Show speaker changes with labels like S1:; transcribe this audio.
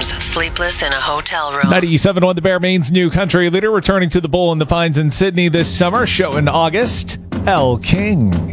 S1: Holmes, sleepless in a hotel room.
S2: 97.1 The Bear, Maine's new country leader, returning to the Bowl in the Pines in Sydney this summer. Show in August, Elle King.